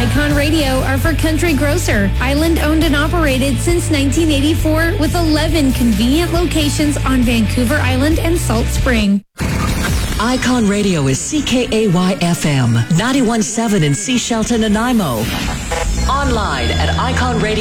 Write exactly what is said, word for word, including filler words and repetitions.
Icon Radio are for Country Grocer, Island owned and operated since nineteen eighty-four with eleven convenient locations on Vancouver Island and Salt Spring. Icon Radio is C K A Y F M, ninety-one point seven in Sea Shelton, Nanaimo. Online at icon radio.